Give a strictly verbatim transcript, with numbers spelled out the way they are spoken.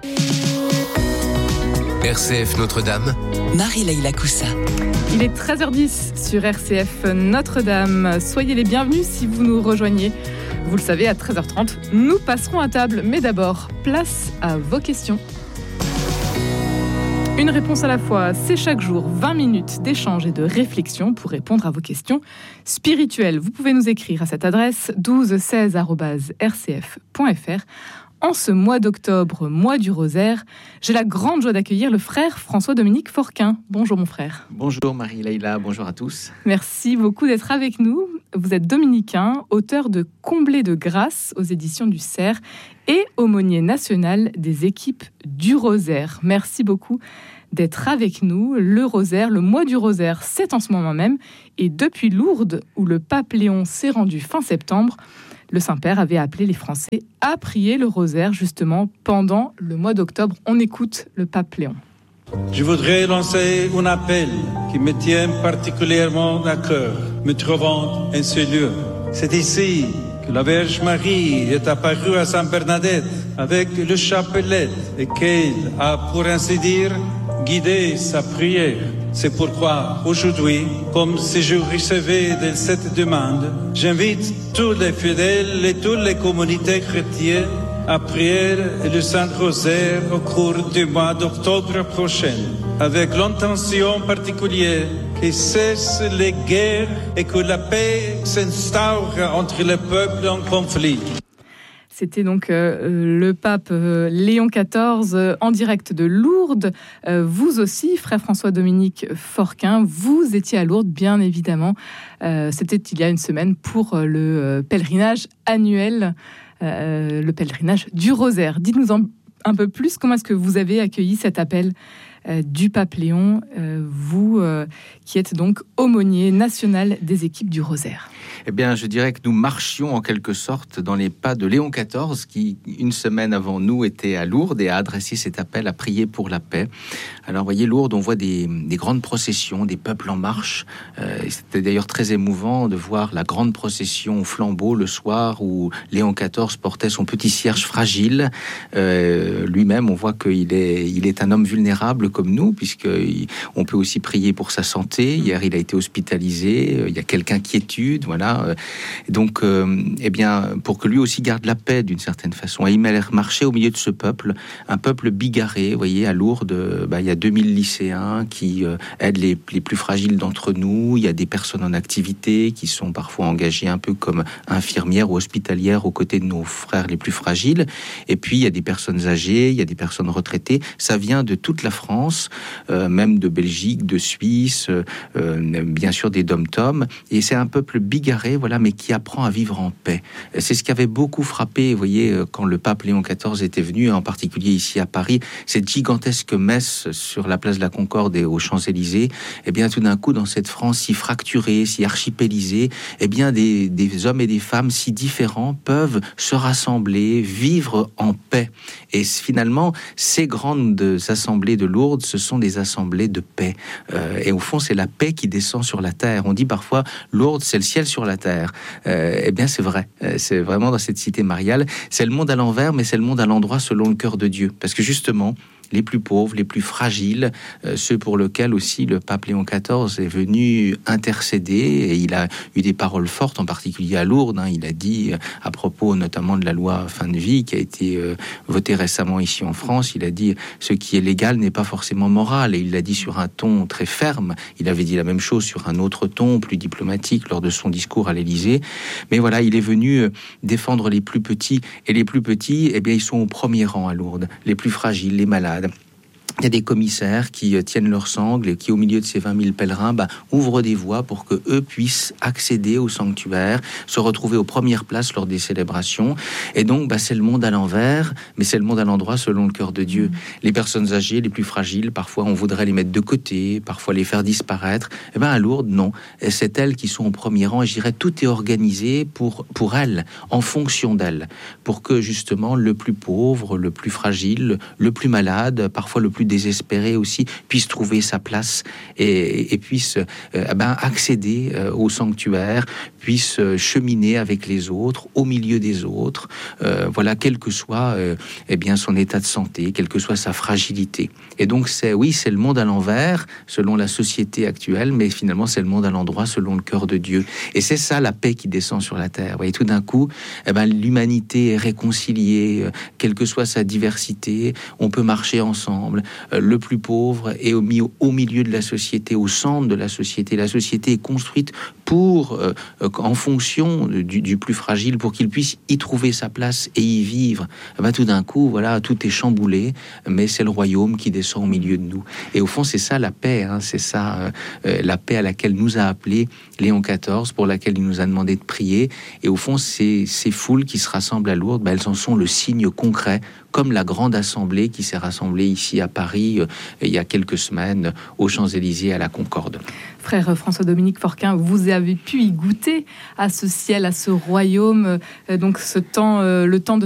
R C F Notre-Dame, Marie-Leila Coussa. Il est treize heures dix sur R C F Notre-Dame. Soyez les bienvenus si vous nous rejoignez. Vous le savez, à treize heures trente, nous passerons à table. Mais d'abord, place à vos questions. Une réponse à la fois, c'est chaque jour vingt minutes d'échange et de réflexion pour répondre à vos questions spirituelles. Vous pouvez nous écrire à cette adresse douze seize arobase r c f point f r. En ce mois d'octobre, mois du rosaire, j'ai la grande joie d'accueillir le frère François-Dominique Forquin. Bonjour mon frère. Bonjour Marie-Leila, bonjour à tous. Merci beaucoup d'être avec nous. Vous êtes dominicain, auteur de Comblé de grâce aux éditions du Cerf et aumônier national des équipes du rosaire. Merci beaucoup d'être avec nous. Le rosaire, le mois du rosaire, c'est en ce moment même. Et depuis Lourdes, où le pape Léon s'est rendu fin septembre, le Saint-Père avait appelé les Français à prier le rosaire justement pendant le mois d'octobre. On écoute le pape Léon. Je voudrais lancer un appel qui me tient particulièrement à cœur, me trouvant en ce lieu. C'est ici que la Vierge Marie est apparue à Sainte Bernadette avec le chapelet et qu'elle a, pour ainsi dire, guidé sa prière. C'est pourquoi, aujourd'hui, comme si je recevais de cette demande, j'invite tous les fidèles et toutes les communautés chrétiennes à prier le Saint-Rosaire au cours du mois d'octobre prochain, avec l'intention particulière que cessent les guerres et que la paix s'instaure entre les peuples en conflit. C'était donc euh, le pape euh, Léon quatorze euh, en direct de Lourdes. Euh, vous aussi, frère François-Dominique Forquin, vous étiez à Lourdes, bien évidemment. Euh, c'était il y a une semaine pour euh, le euh, pèlerinage annuel, euh, le pèlerinage du rosaire. Dites-nous en, un peu plus, comment est-ce que vous avez accueilli cet appel euh, du pape Léon, euh, vous euh, qui êtes donc aumônier national des équipes du rosaire? Eh bien, je dirais que nous marchions en quelque sorte dans les pas de Léon quatorze, qui, une semaine avant nous, était à Lourdes et a adressé cet appel à prier pour la paix. Alors, vous voyez, Lourdes, on voit des, des grandes processions, des peuples en marche. Euh, c'était d'ailleurs très émouvant de voir la grande procession au flambeau le soir où Léon quatorze portait son petit cierge fragile. Euh, lui-même, on voit qu'il est, il est un homme vulnérable comme nous, puisqu'on peut aussi prier pour sa santé. Hier, il a été hospitalisé. Il y a quelques inquiétudes, voilà. Donc, euh, eh bien, pour que lui aussi garde la paix d'une certaine façon. Et il m'a marché au milieu de ce peuple, un peuple bigarré. Vous voyez, à Lourdes, bah, il y a deux mille lycéens qui euh, aident les, les plus fragiles d'entre nous. Il y a des personnes en activité qui sont parfois engagées un peu comme infirmières ou hospitalières aux côtés de nos frères les plus fragiles. Et puis, il y a des personnes âgées, il y a des personnes retraitées. Ça vient de toute la France, euh, même de Belgique, de Suisse, euh, bien sûr des dom-toms. Et c'est un peuple bigarré, voilà, mais qui apprend à vivre en paix. C'est ce qui avait beaucoup frappé, vous voyez, quand le pape Léon quatorze était venu, en particulier ici à Paris, cette gigantesque messe sur la place de la Concorde et aux Champs-Élysées. Eh bien, tout d'un coup, dans cette France si fracturée, si archipélisée, eh bien, des, des hommes et des femmes si différents peuvent se rassembler, vivre en paix. Et finalement, ces grandes assemblées de Lourdes, ce sont des assemblées de paix. Euh, et au fond, c'est la paix qui descend sur la terre. On dit parfois, Lourdes, c'est le ciel sur la terre. Euh, eh bien, c'est vrai. Euh, c'est vraiment dans cette cité mariale. C'est le monde à l'envers, mais c'est le monde à l'endroit selon le cœur de Dieu. Parce que justement, les plus pauvres, les plus fragiles, euh, ceux pour lesquels aussi le pape Léon quatorze est venu intercéder, et il a eu des paroles fortes, en particulier à Lourdes. Hein, il a dit, à propos notamment de la loi fin de vie qui a été euh, votée récemment ici en France, il a dit « ce qui est légal n'est pas forcément moral », et il l'a dit sur un ton très ferme. Il avait dit la même chose sur un autre ton, plus diplomatique, lors de son discours à l'Élysée. Mais voilà, il est venu défendre les plus petits, et les plus petits, eh bien, ils sont au premier rang à Lourdes, les plus fragiles, les malades. Il y a des commissaires qui tiennent leur sangle et qui, au milieu de ces vingt mille pèlerins, bah, ouvrent des voies pour que eux puissent accéder au sanctuaire, se retrouver aux premières places lors des célébrations. Et donc, bah, c'est le monde à l'envers, mais c'est le monde à l'endroit selon le cœur de Dieu. Mmh. Les personnes âgées, les plus fragiles, parfois on voudrait les mettre de côté, parfois les faire disparaître. Et ben à Lourdes, non. Et c'est elles qui sont au premier rang. Et je dirais, tout est organisé pour, pour elles, en fonction d'elles, pour que justement le plus pauvre, le plus fragile, le plus malade, parfois le plus désespéré aussi, puisse trouver sa place et, et puisse euh, ben, accéder euh, au sanctuaire, puisse euh, cheminer avec les autres, au milieu des autres, euh, voilà, quel que soit euh, eh bien, son état de santé, quelle que soit sa fragilité. Et donc, c'est, oui, c'est le monde à l'envers, selon la société actuelle, mais finalement, c'est le monde à l'endroit, selon le cœur de Dieu. Et c'est ça, la paix qui descend sur la terre. Vous voyez, tout d'un coup, eh ben, l'humanité est réconciliée, euh, quelle que soit sa diversité, on peut marcher ensemble. Euh, le plus pauvre est au, mi- au milieu de la société, au centre de la société. La société est construite pour, euh, en fonction du, du plus fragile, pour qu'il puisse y trouver sa place et y vivre. Eh ben, tout d'un coup, voilà, tout est chamboulé, mais c'est le royaume qui descend au milieu de nous. Et au fond, c'est ça la paix, hein, c'est ça euh, la paix à laquelle nous a appelé Léon quatorze, pour laquelle il nous a demandé de prier. Et au fond, ces, ces foules qui se rassemblent à Lourdes, ben, elles en sont le signe concret, comme la grande assemblée qui s'est rassemblée ici à Paris euh, il y a quelques semaines aux Champs-Élysées à la Concorde. Frère François-Dominique Forquin, vous avez pu y goûter à ce ciel, à ce royaume, euh, donc ce temps, euh, le temps de